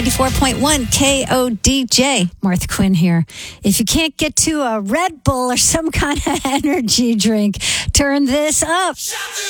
94.1 KODJ. Martha Quinn here. If you can't get to a Red Bull or some kind of energy drink, turn this up.